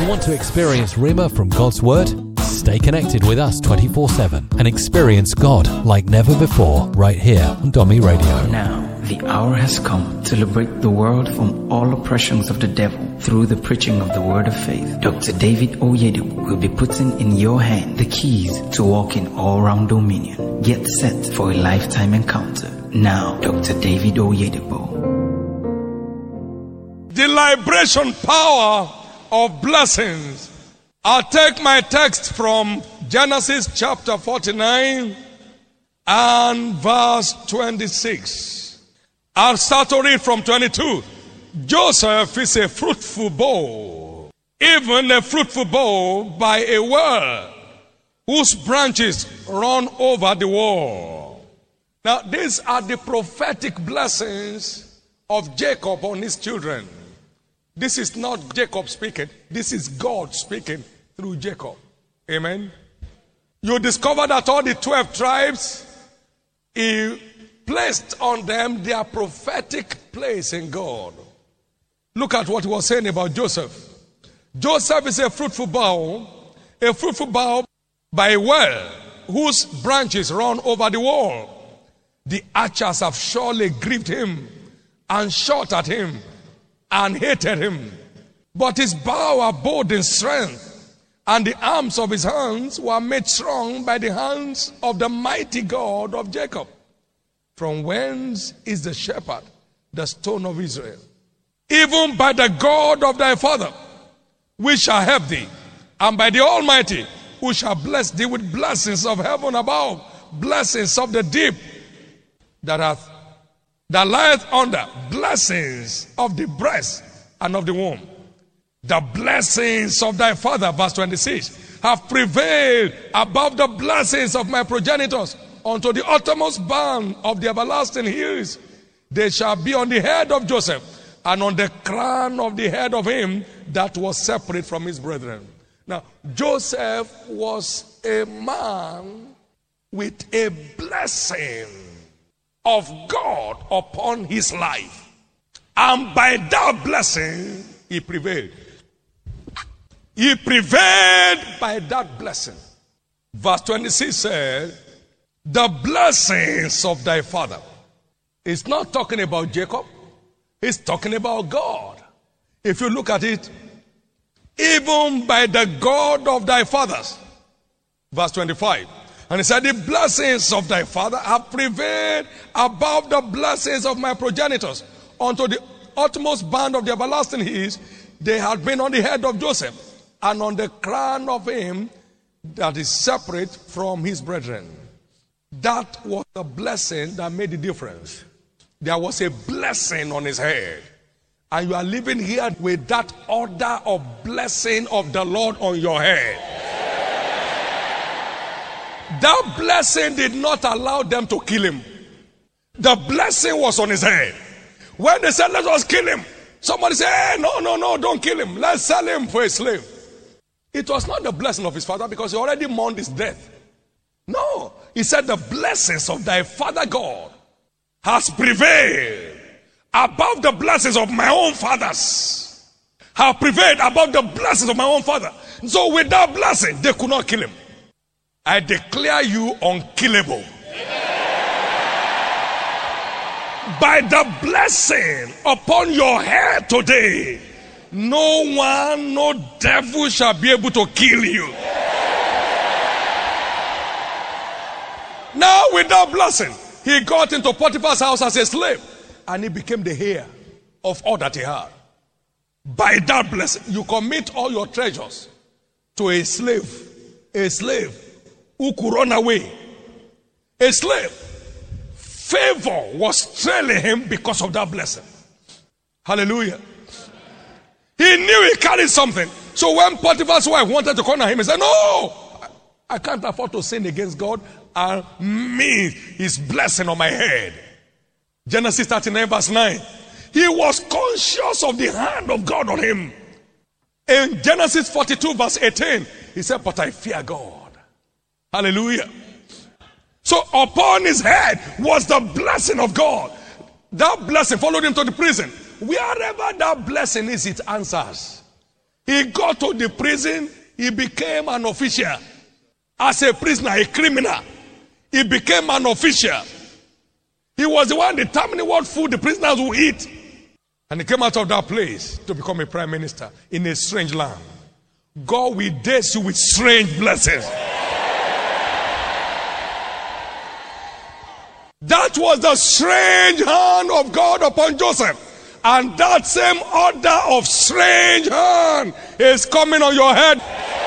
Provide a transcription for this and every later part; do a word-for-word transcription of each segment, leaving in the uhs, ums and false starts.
want to experience Rhema from God's Word? Stay connected with us twenty-four seven and experience God like never before right here on Domi Radio. Now, the hour has come to liberate the world from all oppressions of the devil through the preaching of the word of faith. Doctor David Oyedepo will be putting in your hand the keys to walk in all-round dominion. Get set for a lifetime encounter. Now, Doctor David Oyedepo. The liberation power of blessings. I'll take my text from Genesis chapter forty-nine and verse twenty-six. I'll start to read from twenty-two. Joseph is a fruitful bough, even a fruitful bough by a well, whose branches run over the wall. Now, these are the prophetic blessings of Jacob on his children. This is not Jacob speaking. This is God speaking through Jacob. Amen. You discover that all the twelve tribes, he placed on them their prophetic place in God. Look at what he was saying about Joseph. Joseph is a fruitful bough, a fruitful bough by a well, whose branches run over the wall. The archers have surely grieved him and shot at him and hated him. But his bow abode in strength, and the arms of his hands were made strong by the hands of the mighty God of Jacob. From whence is the shepherd, the stone of Israel? Even by the God of thy father, which shall help thee, and by the Almighty, who shall bless thee with blessings of heaven above, blessings of the deep that hath that lieth under, blessings of the breast and of the womb. The blessings of thy father, verse twenty-six, have prevailed above the blessings of my progenitors unto the uttermost bound of the everlasting hills. They shall be on the head of Joseph, and on the crown of the head of him that was separate from his brethren. Now, Joseph was a man with a blessing of God upon his life. And by that blessing, he prevailed. He prevailed by that blessing. Verse twenty-six said, the blessings of thy father. It's not talking about Jacob. It's talking about God. If you look at it, even by the God of thy fathers. Verse twenty-five. And he said, the blessings of thy father have prevailed above the blessings of my progenitors. Unto the utmost band of the everlasting hills, they had been on the head of Joseph, and on the crown of him that is separate from his brethren. That was the blessing that made the difference. There was a blessing on his head. And you are living here with that order of blessing of the Lord on your head. That blessing did not allow them to kill him. The blessing was on his head. When they said, let us kill him, somebody said, hey, no, no, no, don't kill him. Let's sell him for a slave. It was not the blessing of his father, because he already mourned his death. No, he said, the blessings of thy father God has prevailed above the blessings of my own fathers. Have prevailed above the blessings of my own father. So with that blessing, they could not kill him. I declare you unkillable. By the blessing upon your head today, no one, no devil shall be able to kill you. Now with that blessing, he got into Potiphar's house as a slave, and he became the heir of all that he had. By that blessing, you commit all your treasures to a slave, a slave who could run away. A slave. Favor was trailing him because of that blessing. Hallelujah. He knew he carried something. So when Potiphar's wife wanted to corner him, he said, no, I can't afford to sin against God and me his blessing on my head. Genesis thirty-nine verse nine. He was conscious of the hand of God on him. In Genesis forty-two verse eighteen, he said, but I fear God. Hallelujah. So upon his head was the blessing of God. That blessing followed him to the prison. Wherever that blessing is, it answers. He got to the prison, he became an official. As a prisoner, a criminal, he became an official. He was the one determining what food the prisoners would eat. And he came out of that place to become a prime minister in a strange land. God will bless you with strange blessings. That was the strange hand of God upon Joseph. And that same order of strange hand is coming on your head.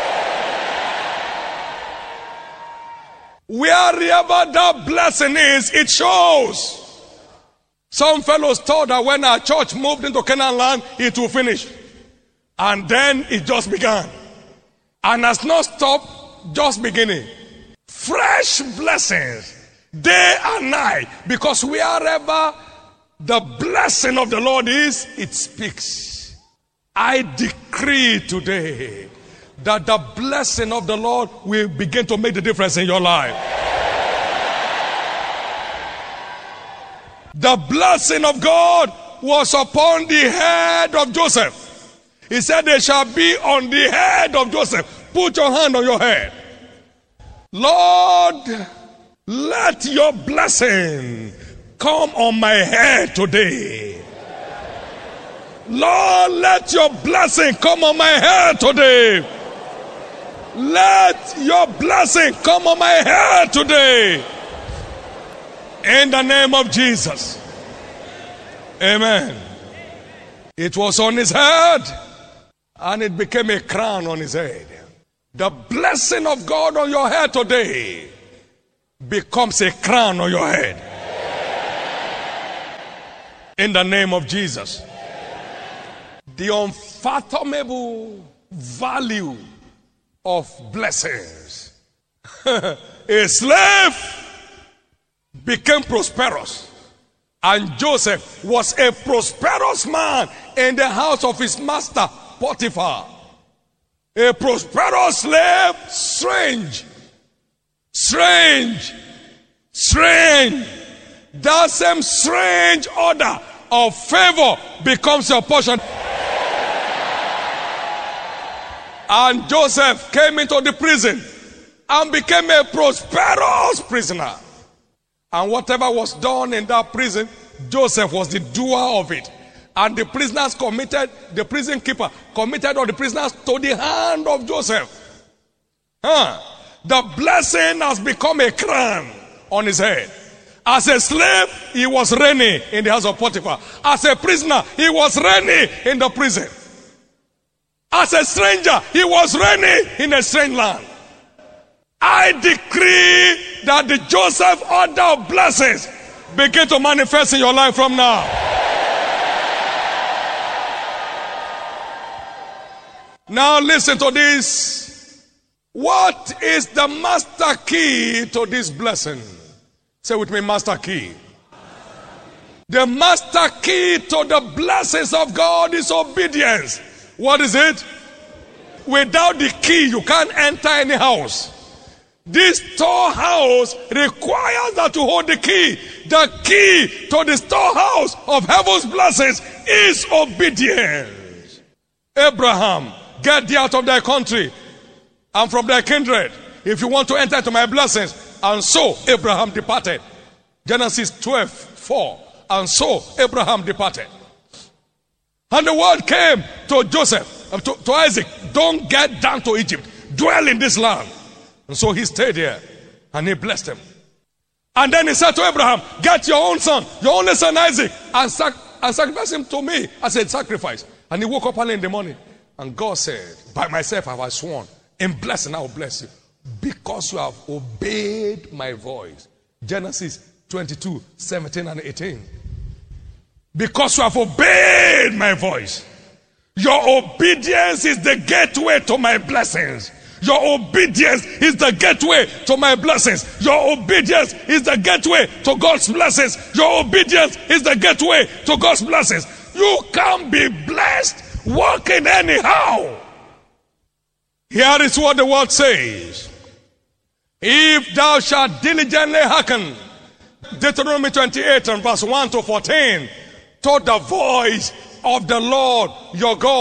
Wherever that blessing is, it shows. Some fellows thought that when our church moved into Canaan land, it will finish. And then it just began. And has not stopped, just beginning. Fresh blessings, day and night. Because wherever the blessing of the Lord is, it speaks. I decree today that the blessing of the Lord will begin to make the difference in your life. The blessing of God was upon the head of Joseph. He said, they shall be on the head of Joseph. Put your hand on your head. Lord, let your blessing come on my head today. Lord, let your blessing come on my head today. Let your blessing come on my head today. In the name of Jesus. Amen. It was on his head, and it became a crown on his head. The blessing of God on your head today becomes a crown on your head. In the name of Jesus. The unfathomable value of blessings. A slave became prosperous, and Joseph was a prosperous man in the house of his master Potiphar. A prosperous slave, strange, strange, strange. That same strange order of favor becomes your portion. And Joseph came into the prison and became a prosperous prisoner. And whatever was done in that prison, Joseph was the doer of it. And the prisoners committed, the prison keeper committed all the prisoners to the hand of Joseph. Huh? The blessing has become a crown on his head. As a slave, he was reigning in the house of Potiphar. As a prisoner, he was reigning in the prison. As a stranger, he was reigning in a strange land. I decree that the Joseph order of blessings begin to manifest in your life from now. Now listen to this. What is the master key to this blessing? Say with me, master key. The master key to the blessings of God is obedience. What is it? Without the key, you can't enter any house. This storehouse requires that you hold the key. The key to the storehouse of heaven's blessings is obedience. Abraham, get thee out of thy country and from thy kindred, if you want to enter into my blessings. And so Abraham departed. Genesis twelve four. And so Abraham departed. And the word came to Joseph, to, to Isaac, don't get down to Egypt. Dwell in this land. And so he stayed here, and he blessed him. And then he said to Abraham, get your own son, your only son Isaac, and, sac- and sacrifice him to me as a sacrifice. And he woke up early in the morning, and God said, by myself have I sworn, in blessing I will bless you, because you have obeyed my voice. Genesis twenty-two, seventeen and eighteen. Because you have obeyed my voice. Your obedience is the gateway to my blessings. Your obedience is the gateway to my blessings. Your obedience is the gateway to God's blessings. Your obedience is the gateway to God's blessings. You can't be blessed walking anyhow. Here is what the word says. If thou shalt diligently hearken, Deuteronomy twenty-eight and verse one to fourteen, to the voice of the Lord your God,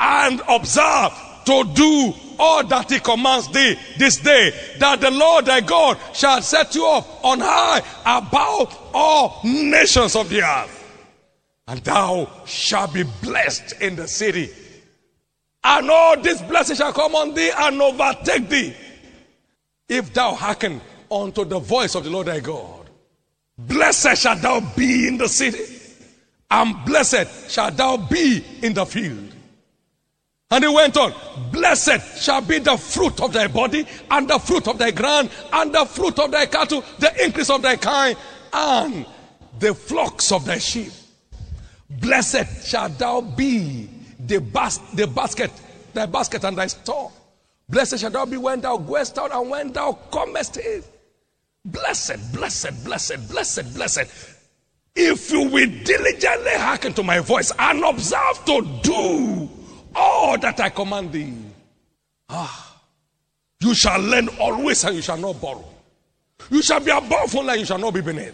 and observe to do all that he commands thee this day, that the Lord thy God shall set you up on high above all nations of the earth. And thou shalt be blessed in the city, and all these blessings shall come on thee and overtake thee, if thou hearken unto the voice of the Lord thy God. Blessed shalt thou be in the city, and blessed shalt thou be in the field. And he went on, blessed shall be the fruit of thy body, and the fruit of thy ground, and the fruit of thy cattle, the increase of thy kind, and the flocks of thy sheep. Blessed shalt thou be the, bas- the basket, thy basket and thy store. Blessed shalt thou be when thou goest out and when thou comest in. Blessed, blessed, blessed, blessed, blessed. If you will diligently hearken to my voice and observe to do all that I command thee, ah, you shall lend always and you shall not borrow. You shall be above only and you shall not be beneath.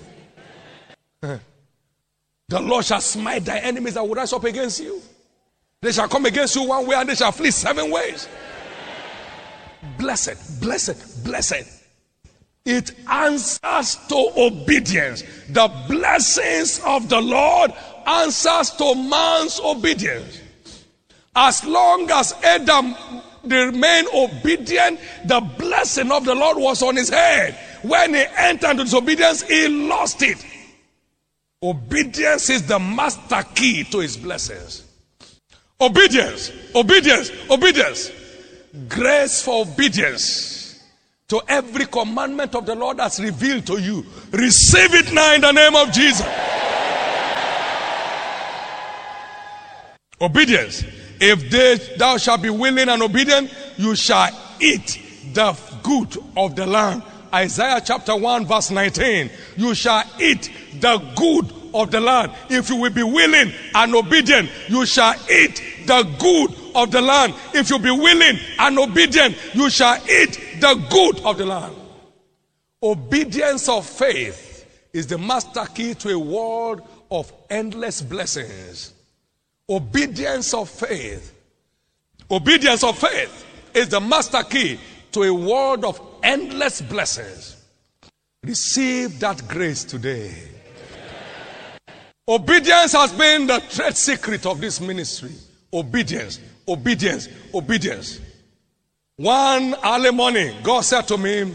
The Lord shall smite thy enemies that will rise up against you. They shall come against you one way and they shall flee seven ways. Blessed, blessed, blessed. It answers to obedience. The blessings of the Lord answers to man's obedience. As long as Adam remained obedient, the blessing of the Lord was on his head. When he entered into disobedience, he lost it. Obedience is the master key to his blessings. Obedience, obedience, obedience. Grace for obedience to every commandment of the Lord that's revealed to you. Receive it now in the name of Jesus. Obedience. If they, thou shalt be willing and obedient, you shall eat the good of the land. Isaiah chapter one verse nineteen. You shall eat the good of the land. If you will be willing and obedient, you shall eat the good of the land. If you be willing and obedient, you shall eat the good of the land. Obedience of faith is the master key to a world of endless blessings. Obedience of faith. Obedience of faith is the master key to a world of endless blessings. Receive that grace today. Obedience has been the trade secret of this ministry. Obedience, obedience, obedience. One early morning, God said to me,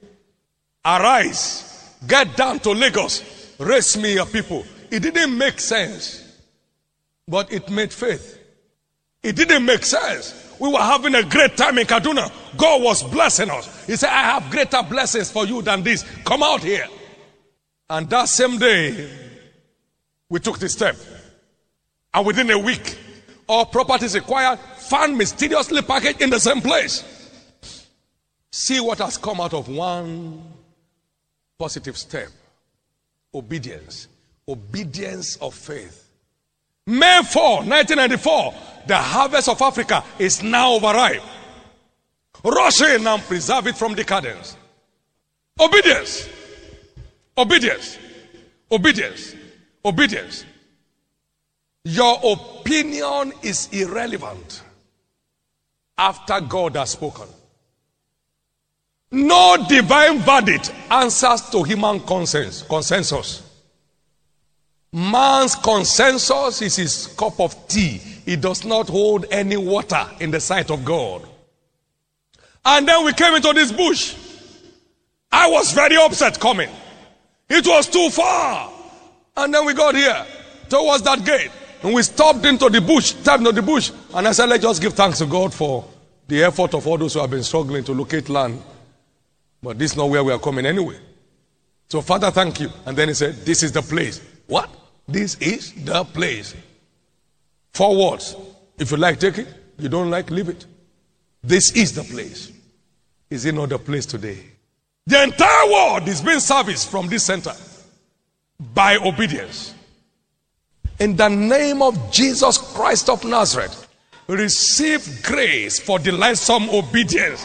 arise, get down to Lagos, raise me a people. It didn't make sense, but it made faith. It didn't make sense. We were having a great time in Kaduna. God was blessing us. He said, I have greater blessings for you than this. Come out here. And that same day, we took the step. And within a week, all properties acquired, found mysteriously packaged in the same place. See what has come out of one positive step. Obedience. Obedience of faith. May fourth, nineteen ninety-four, the harvest of Africa is now overripe. Rush in and preserve it from decadence. Obedience. Obedience. Obedience. Obedience. Your opinion is irrelevant after God has spoken. No divine verdict answers to human consensus. Man's consensus is his cup of tea. It does not hold any water in the sight of God. And then we came into this bush. I was very upset coming. It was too far. And then we got here towards that gate. And we stopped into the bush, tapped into the bush. And I said, let's just give thanks to God for the effort of all those who have been struggling to locate land. But this is not where we are coming anyway. So, Father, thank you. And then he said, this is the place. What? This is the place. Four words. If you like, take it. You don't like, leave it. This is the place. Is it not the place today? The entire world is being serviced from this center by obedience. In the name of Jesus Christ of Nazareth, receive grace for delightsome obedience.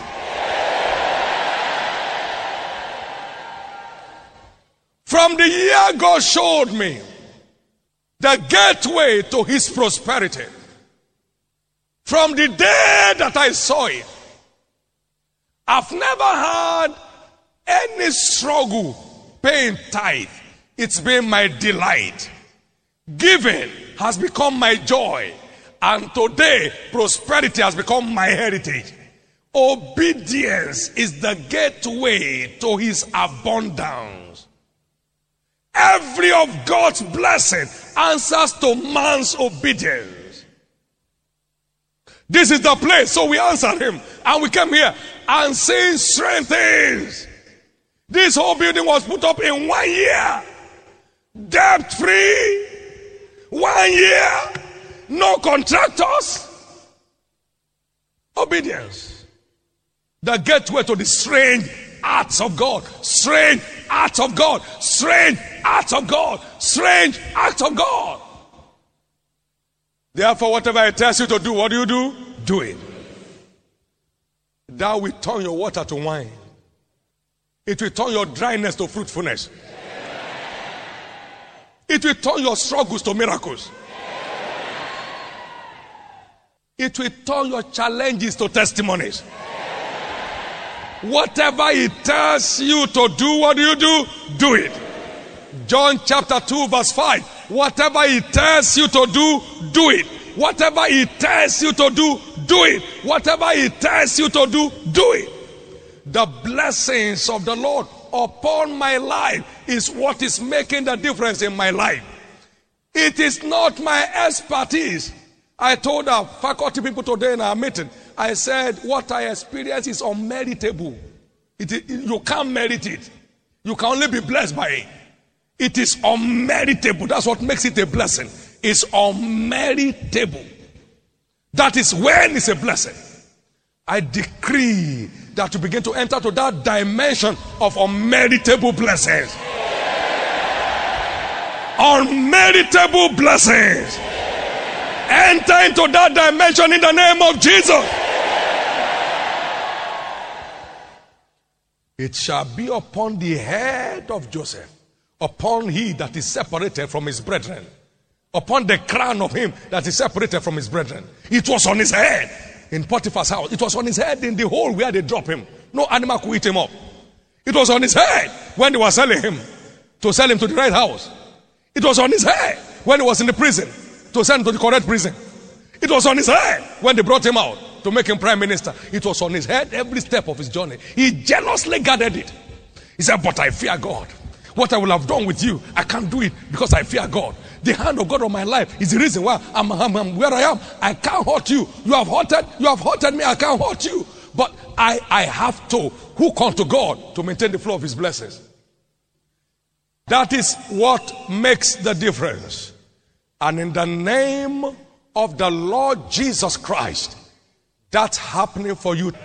From the year God showed me the gateway to his prosperity, From the day that I saw it, I've never had any struggle paying tithe. It's been my delight. Giving has become my joy. And today, prosperity has become my heritage. Obedience is the gateway to his abundance. Every of God's blessing answers to man's obedience. This is the place, so we answered him. And we came here and seen strange things. This whole building was put up in one year. Debt free. One year. No contractors. Obedience. The gateway to the strange acts of God. Strange acts of God. Strange acts of God. Strange acts of God. Therefore, whatever it tells you to do, what do you do? Do it. That will turn your water to wine. It will turn your dryness to fruitfulness. It will turn your struggles to miracles. It will turn your challenges to testimonies. Whatever it tells you to do, what do you do? Do it. John chapter two verse five. Whatever it tells you to do, do it. Whatever it tells you to do, do it. Whatever it tells you to do, do it. The blessings of the Lord upon my life is what is making the difference in my life. It is not my expertise. I told our faculty people today in our meeting, I said, what I experience is unmeritable. It, it, you can't merit it. You can only be blessed by it. It is unmeritable. That's what makes it a blessing. It's unmeritable. That is when it's a blessing. I decree that you begin to enter to that dimension of unmeritable blessings. Unmeritable blessings. Enter into that dimension in the name of Jesus. It shall be upon the head of Joseph, upon he that is separated from his brethren, upon the crown of him that is separated from his brethren. It was on his head in Potiphar's house. It was on his head in the hole where they drop him. No animal could eat him up. It was on his head when they were selling him to sell him to the right house. It was on his head when he was in the prison to send him to the correct prison. It was on his head when they brought him out to make him prime minister. It was on his head every step of his journey. He jealously guarded it. He said, but I fear God. What I will have done with you, I can't do it because I fear God. The hand of God on my life is the reason why I'm, I'm, I'm where I am. I can't hurt you. You have hurted, you have hurted me. I can't hurt you. But I, I have to hook onto God to maintain the flow of his blessings. That is what makes the difference. And in the name of the Lord Jesus Christ, that's happening for you.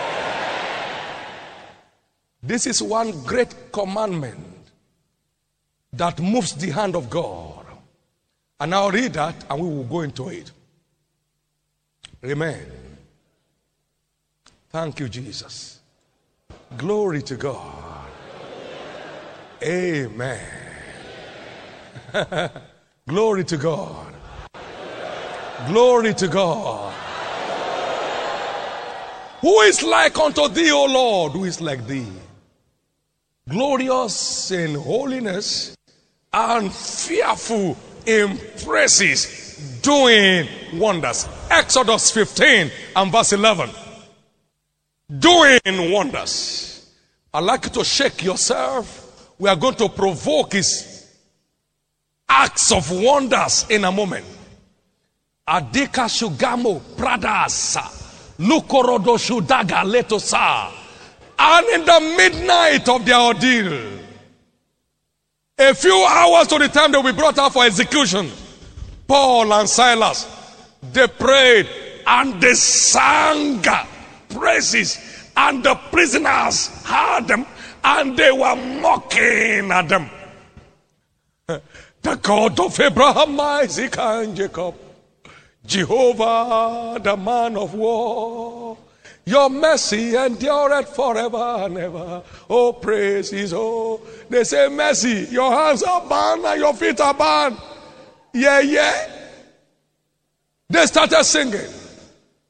This is one great commandment that moves the hand of God. And I'll read that and we will go into it. Amen. Thank you, Jesus. Glory to God. Amen. Glory to God. Glory to God. Who is like unto thee, O Lord? Who is like thee? Glorious in holiness and fearful in praises, doing wonders. Exodus fifteen and verse eleven. Doing wonders. I'd like you to shake yourself. We are going to provoke his acts of wonders in a moment. Adika Shugamo Pradasa Lukorodo Shudaga Letosa. And in the midnight of their ordeal, a few hours to the time they will be brought out for execution, Paul and Silas, they prayed and they sang praises, and the prisoners heard them and they were mocking at them. The God of Abraham, Isaac, and Jacob, Jehovah, the man of war, your mercy endureth forever and ever. Oh, praise is oh. They say, mercy, your hands are bound and your feet are bound. Yeah, yeah. They started singing.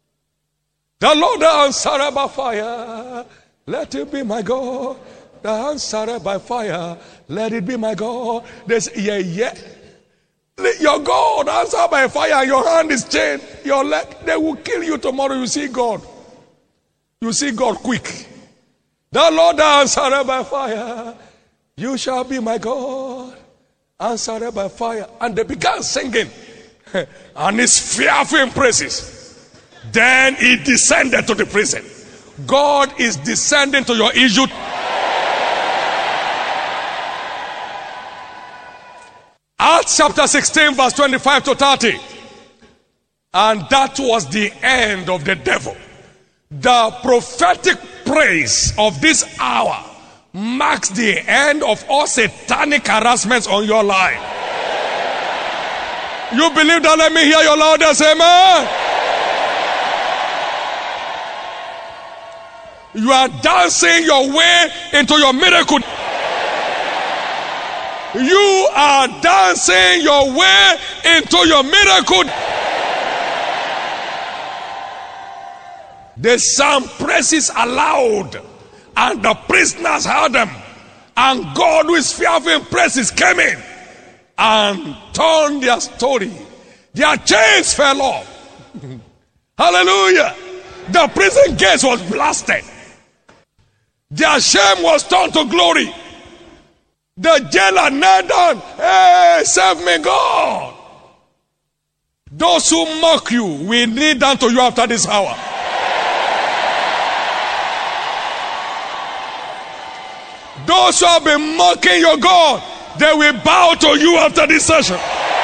The Lord answered by fire, let it be my God. The answered by fire, let it be my God. They say, yeah, yeah. Your God answered by fire and your hand is chained. Your leg, they will kill you tomorrow. You see God. You see God quick. The Lord answered by fire, you shall be my God. Answered by fire. And they began singing. And his fearful in praises. Then he descended to the prison. God is descending to your issue. Acts chapter sixteen verse twenty-five to thirty. And that was the end of the devil. The prophetic praise of this hour marks the end of all satanic harassments on your life. You believe that? Let me hear your loudest amen. You are dancing your way into your miracle. You are dancing your way into your miracle. They sang praises aloud, and the prisoners heard them. And God, who is fearful in praises, came in and turned their story. Their chains fell off. Hallelujah. The prison gates was blasted. Their shame was turned to glory. The jailer knelt down. Hey, save me, God. Those who mock you will kneel down to you after this hour. Those who have been mocking your God, they will bow to you after this session.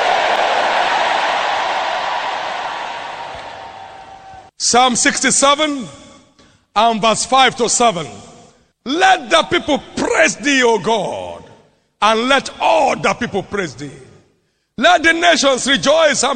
Psalm sixty-seven and verse five to seven. Let the people praise thee, O God, and let all the people praise thee. Let the nations rejoice and